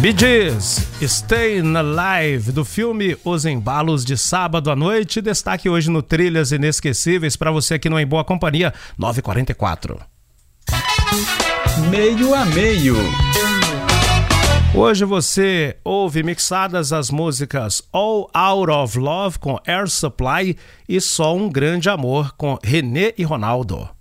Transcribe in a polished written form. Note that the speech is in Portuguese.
Bee Gees, Stayin' Alive, do filme Os Embalos de Sábado à Noite. Destaque hoje no Trilhas Inesquecíveis para você aqui no Em Boa Companhia, 9h44. Meio a meio. Hoje você ouve mixadas as músicas All Out of Love com Air Supply e Só um Grande Amor com René e Ronaldo.